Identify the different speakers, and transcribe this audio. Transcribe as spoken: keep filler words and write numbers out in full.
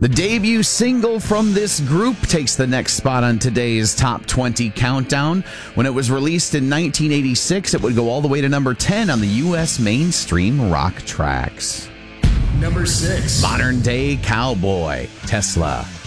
Speaker 1: The debut single from this group takes the next spot on today's Top twenty Countdown. When it was released in nineteen eighty-six, it would go all the way to number ten on the U S mainstream rock tracks.
Speaker 2: Number six.
Speaker 1: Modern Day Cowboy, Tesla.